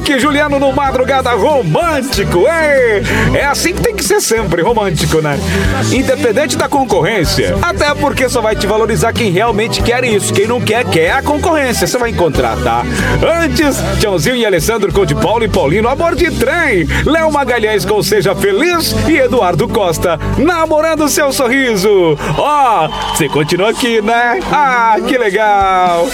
Henrique e Juliano no Madrugada Romântico. É assim que tem que ser sempre, romântico, né? Independente da concorrência. Até porque só vai te valorizar quem realmente quer isso. Quem não quer, quer a concorrência. Você vai encontrar, tá? Antes, Tiãozinho e Alessandro com de Paulo e Paulinho, Amor de Trem. Léo Magalhães com Seja Feliz e Eduardo Costa, Namorando Seu Sorriso. Ó, você continua aqui, né? Ah, que legal.